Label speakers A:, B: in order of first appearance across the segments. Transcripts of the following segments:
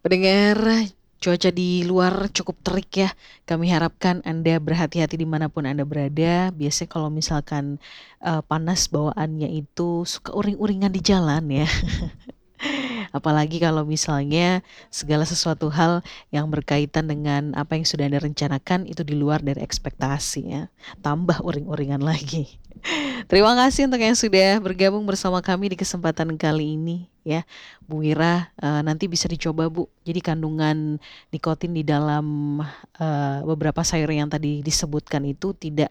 A: Pendengar, cuaca di luar cukup terik ya. Kami harapkan Anda berhati-hati dimanapun Anda berada. Biasanya kalau misalkan panas bawaannya itu suka uring-uringan di jalan ya. Apalagi kalau misalnya segala sesuatu hal yang berkaitan dengan apa yang sudah Anda rencanakan itu di luar dari ekspektasi ya. Tambah uring-uringan lagi. Terima kasih untuk yang sudah bergabung bersama kami di kesempatan kali ini ya. Bu Wira, nanti bisa dicoba Bu. Jadi kandungan nikotin di dalam beberapa sayur yang tadi disebutkan itu tidak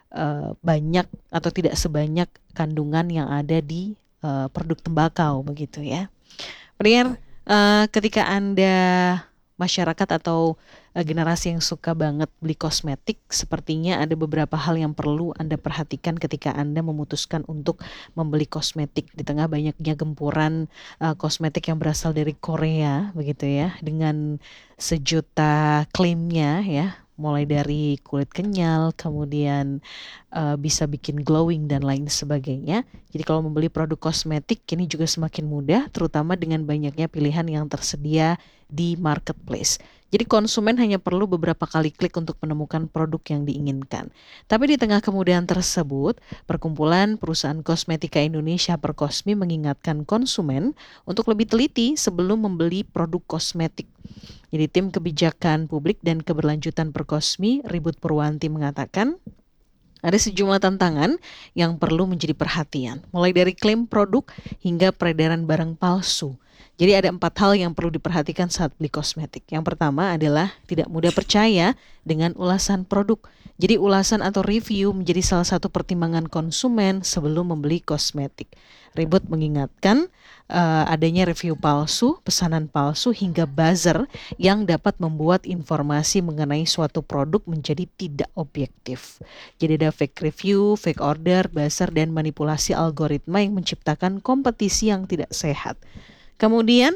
A: banyak atau tidak sebanyak kandungan yang ada di produk tembakau begitu ya. Pendengar, ketika Anda masyarakat atau generasi yang suka banget beli kosmetik, sepertinya ada beberapa hal yang perlu Anda perhatikan ketika Anda memutuskan untuk membeli kosmetik di tengah banyaknya gempuran kosmetik yang berasal dari Korea, begitu ya, dengan sejuta klaimnya ya, mulai dari kulit kenyal, kemudian bisa bikin glowing dan lain sebagainya. Jadi kalau membeli produk kosmetik kini juga semakin mudah, terutama dengan banyaknya pilihan yang tersedia di marketplace. Jadi konsumen hanya perlu beberapa kali klik untuk menemukan produk yang diinginkan. Tapi di tengah kemudahan tersebut, Perkumpulan Perusahaan Kosmetika Indonesia Perkosmi mengingatkan konsumen untuk lebih teliti sebelum membeli produk kosmetik. Jadi tim kebijakan publik dan keberlanjutan Perkosmi, Ribut Purwanti mengatakan, ada sejumlah tantangan yang perlu menjadi perhatian, mulai dari klaim produk hingga peredaran barang palsu. Jadi ada 4 hal yang perlu diperhatikan saat beli kosmetik. Yang pertama adalah tidak mudah percaya dengan ulasan produk. Jadi ulasan atau review menjadi salah satu pertimbangan konsumen sebelum membeli kosmetik. Ribut mengingatkan adanya review palsu, pesanan palsu hingga buzzer yang dapat membuat informasi mengenai suatu produk menjadi tidak objektif. Jadi ada fake review, fake order, buzzer, dan manipulasi algoritma yang menciptakan kompetisi yang tidak sehat. Kemudian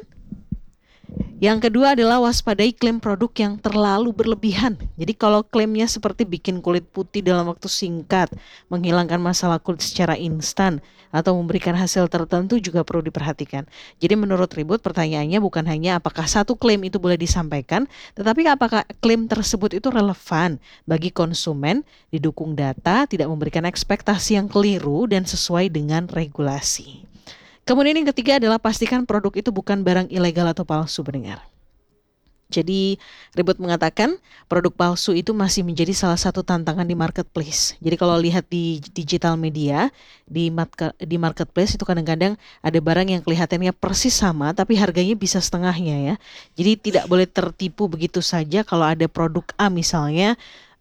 A: yang kedua adalah waspadai klaim produk yang terlalu berlebihan. Jadi kalau klaimnya seperti bikin kulit putih dalam waktu singkat, menghilangkan masalah kulit secara instan, atau memberikan hasil tertentu juga perlu diperhatikan. Jadi menurut Ribut pertanyaannya bukan hanya apakah satu klaim itu boleh disampaikan, tetapi apakah klaim tersebut itu relevan bagi konsumen, didukung data, tidak memberikan ekspektasi yang keliru dan sesuai dengan regulasi. Kemudian yang ketiga adalah pastikan produk itu bukan barang ilegal atau palsu, pendengar. Jadi Ribut mengatakan produk palsu itu masih menjadi salah satu tantangan di marketplace. Jadi kalau lihat di digital media, di marketplace itu kadang-kadang ada barang yang kelihatannya persis sama tapi harganya bisa setengahnya ya. Jadi tidak boleh tertipu begitu saja kalau ada produk A misalnya,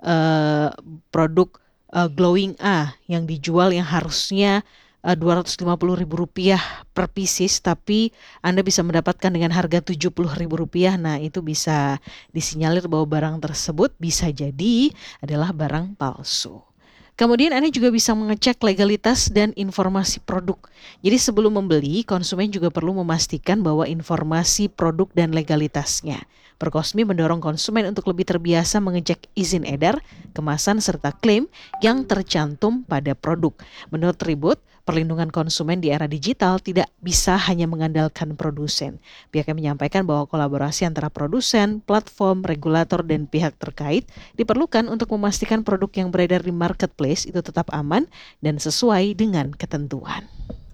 A: produk glowing A yang dijual yang harusnya Rp250.000 per pieces, tapi Anda bisa mendapatkan dengan harga Rp70.000. Nah, itu bisa disinyalir bahwa barang tersebut bisa jadi adalah barang palsu. Kemudian Anda juga bisa mengecek legalitas dan informasi produk. Jadi sebelum membeli, konsumen juga perlu memastikan bahwa informasi produk dan legalitasnya. Perkosmi mendorong konsumen untuk lebih terbiasa mengecek izin edar, kemasan serta klaim yang tercantum pada produk. Menurut Tribut, perlindungan konsumen di era digital tidak bisa hanya mengandalkan produsen. Pihaknya menyampaikan bahwa kolaborasi antara produsen, platform, regulator, dan pihak terkait diperlukan untuk memastikan produk yang beredar di marketplace itu tetap aman dan sesuai dengan ketentuan.